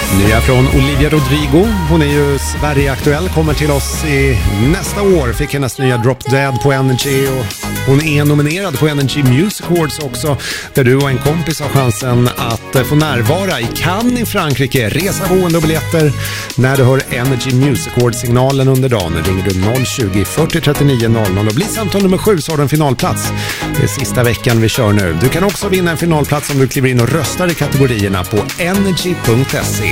Nya från Olivia Rodrigo. Hon är ju Sverige-aktuell, kommer till oss i nästa år. Fick hennes nya Drop Dead på Energy och hon är nominerad på Energy Music Awards också, där du och en kompis har chansen att få närvara i Cannes i Frankrike. Resa, boende och biljetter när du hör Energy Music Awards-signalen under dagen. Ringer du 020 40 39 00 och blir samtal nummer 7 så har du en finalplats. Det är sista veckan vi kör nu. Du kan också vinna en finalplats om du kliver in och röstar i kategorierna på energy.se.